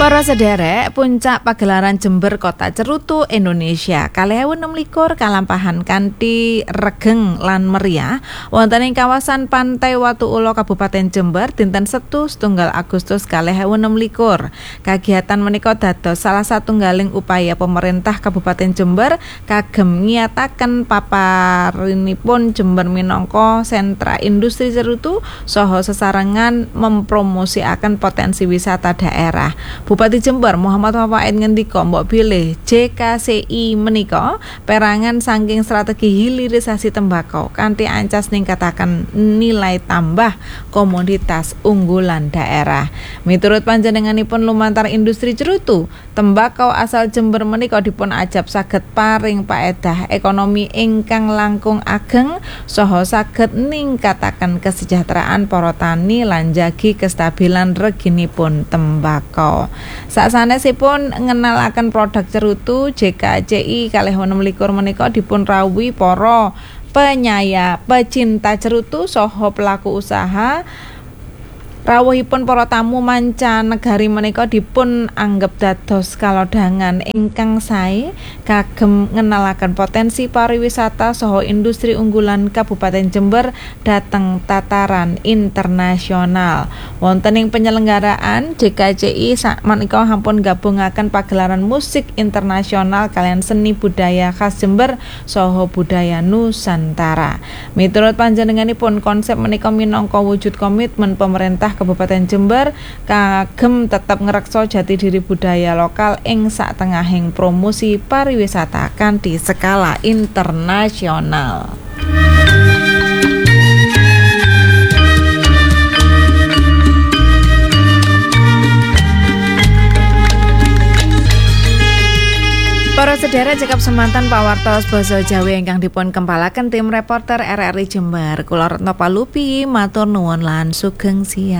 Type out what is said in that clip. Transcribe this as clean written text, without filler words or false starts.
Para sederek, puncak pagelaran Jember Kota Cerutu Indonesia 2026 kalampahan kanthi regeng lan meriah wonten ing kawasan Pantai Watu Ulo Kabupaten Jember dinten Setu 1 Agustus 2026. Kagiatan menika dados salah satunggaling upaya pemerintah Kabupaten Jember kagem ngiyataken paparinipun Jember minangka sentra industri cerutu saha sesarengan mempromosiaken potensi wisata daerah. Bupati Jember Muhammad Fawaid ngendika mbok bilih JKCI menika perangan saking strategi hilirisasi tembakau kanthi ancas ningkataken nilai tambah komoditas unggulan daerah. Miturut panjenenganipun lumantar industri cerutu, tembakau asal Jember menika dipun ajab saged paring paedah ekonomi ingkang langkung ageng saha saged ningkataken kesejahteraan para tani lan njagi kestabilan reginipun tembakau. Sasanesipun ngenalaken produk cerutu, JKCI 2026 menika dipun rawuhi para pecinta cerutu saha pelaku usaha. Rawuhipun para tamu mancanegari menika dipun anggep dados kalodhangan ingkang sae kagem ngenalaken potensi pariwisata saha industri unggulan Kabupaten Jember dhateng tataran internasional. Wonten ing penyelenggaraan JKCI menika sampun gabungaken pagelaran musik internasional kalian seni budaya khas Jember saha budaya Nusantara. Miturut panjenenganipun konsep menika minangka wujud komitmen pemerintah Kabupaten Jember kagem tetap ngreksa jati diri budaya lokal ing satengahing promosi pariwisata kanthi skala internasional. Para sedherek cekap semanten pawartos basa Jawi ingkang dipun kempalaken tim reporter RRI Jember. Kula Retno Palupi matur nuwun lan sugeng siang.